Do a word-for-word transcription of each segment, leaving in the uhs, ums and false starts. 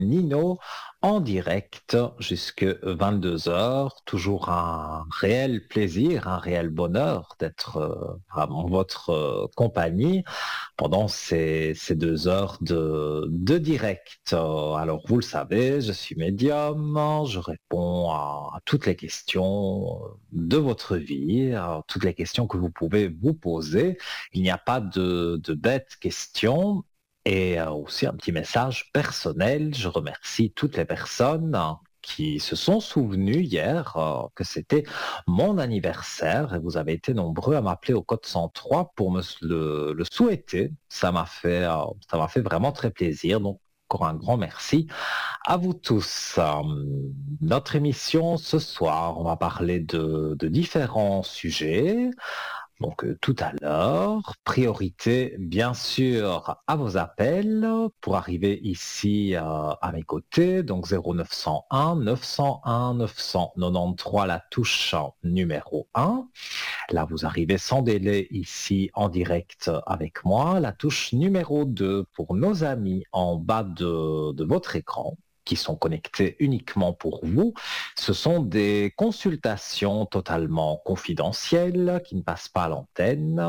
Nino en direct jusque vingt-deux heures. Toujours un réel plaisir, un réel bonheur d'être euh, en votre euh, compagnie pendant ces, ces deux heures de, de direct. Euh, Alors, vous le savez, je suis médium, je réponds à, à toutes les questions de votre vie, à toutes les questions que vous pouvez vous poser. Il n'y a pas de, de bêtes questions. Et euh, aussi un petit message personnel. Je remercie toutes les personnes hein, qui se sont souvenues hier euh, que c'était mon anniversaire et vous avez été nombreux à m'appeler au code cent trois pour me le, le souhaiter. Ça m'a fait, euh, ça m'a fait vraiment très plaisir. Donc, encore un grand merci à vous tous. Euh, notre émission ce soir, on va parler de, de différents sujets. Donc euh, tout à l'heure, priorité bien sûr à vos appels pour arriver ici euh, à mes côtés. Donc zéro neuf cent un neuf cent un neuf cent quatre-vingt-treize, la touche numéro un. Là, vous arrivez sans délai ici en direct avec moi. La touche numéro deux pour nos amis en bas de, de votre écran qui sont connectés uniquement pour vous. Ce sont des consultations totalement confidentielles qui ne passent pas à l'antenne.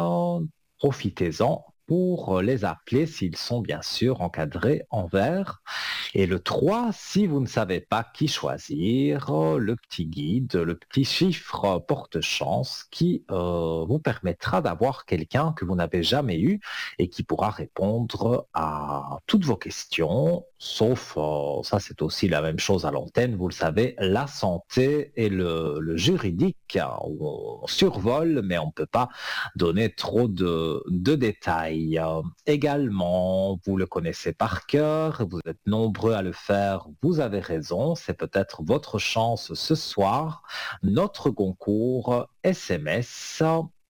Profitez-en pour les appeler s'ils sont bien sûr encadrés en vert. Et le trois, si vous ne savez pas qui choisir, le petit guide, le petit chiffre porte-chance qui euh, vous permettra d'avoir quelqu'un que vous n'avez jamais eu et qui pourra répondre à toutes vos questions, sauf, euh, ça c'est aussi la même chose à l'antenne, vous le savez, la santé et le, le juridique, hein, on survole, mais on ne peut pas donner trop de, de détails. Euh, également, vous le connaissez par cœur, vous êtes nombreux à le faire, vous avez raison, c'est peut-être votre chance ce soir. Notre concours S M S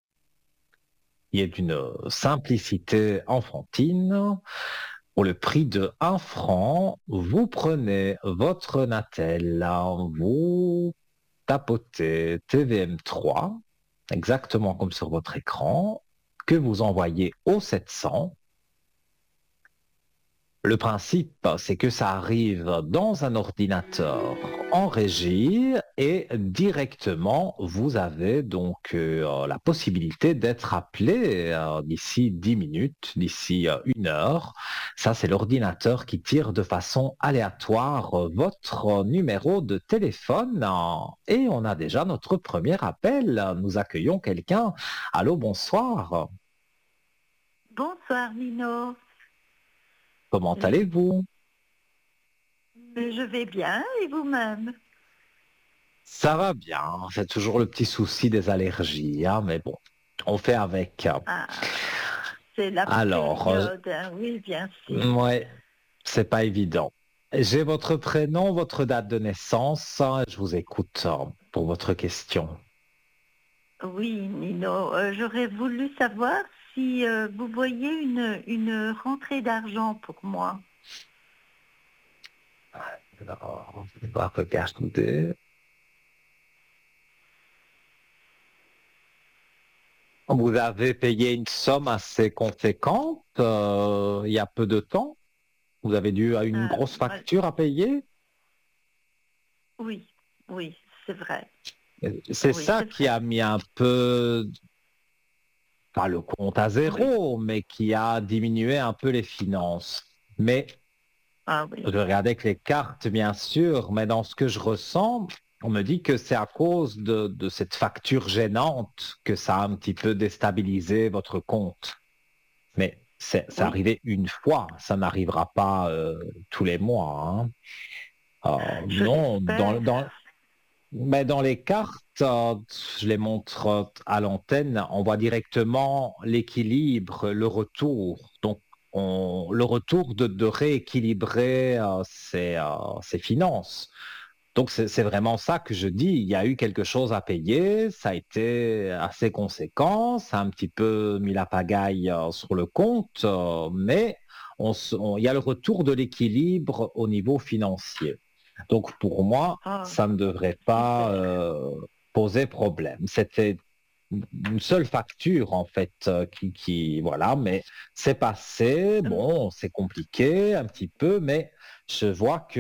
qui est d'une simplicité enfantine. Pour le prix de un franc, vous prenez votre Natel, vous tapotez T V M trois, exactement comme sur votre écran, que vous envoyez au sept cents. Le principe, c'est que ça arrive dans un ordinateur en régie et directement, vous avez donc euh, la possibilité d'être appelé euh, d'ici dix minutes, d'ici euh, une heure. Ça, c'est l'ordinateur qui tire de façon aléatoire euh, votre numéro de téléphone. Et on a déjà notre premier appel. Nous accueillons quelqu'un. Allô, bonsoir. Bonsoir Nino. Comment Euh, allez-vous? Je vais bien et vous-même? Ça va bien, c'est toujours le petit souci des allergies, hein, mais bon, on fait avec. Ah, c'est la Alors, euh, période, hein, oui, bien sûr. ouais, c'est pas évident. J'ai votre prénom, votre date de naissance, hein, je vous écoute euh, pour votre question. Oui, Nino, euh, j'aurais voulu savoir si euh, vous voyez une, une rentrée d'argent pour moi. Alors, on va regarder. Vous avez payé une somme assez conséquente euh, il y a peu de temps. Vous avez dû à une Ah, grosse moi, facture à payer. oui, oui, c'est vrai. C'est Oui, ça c'est qui vrai. a mis un peu pas le compte à Oui. zéro, mais qui a diminué un peu les finances. Mais Ah oui. je regarde avec les cartes, bien sûr, mais dans ce que je ressens, on me dit que c'est à cause de, de cette facture gênante que ça a un petit peu déstabilisé votre compte. Mais c'est c'est Oui. arrivé une fois, ça n'arrivera pas euh, tous les mois, hein. Euh, Je non, dans, l'espère. dans, mais dans les cartes, euh, je les montre euh, à l'antenne, on voit directement l'équilibre, le retour. Donc, on, le retour de, de rééquilibrer euh, ses, euh, ses finances. Donc, c'est c'est vraiment ça que je dis. Il y a eu quelque chose à payer, ça a été assez conséquent, ça a un petit peu mis la pagaille euh, sur le compte, euh, mais on se- on- il y a le retour de l'équilibre au niveau financier. Donc, pour moi, Oh, ça ne devrait pas super. euh, poser problème. C'était une seule facture en fait euh, qui, qui voilà, mais c'est passé. Euh, Bon, c'est compliqué un petit peu, mais je vois que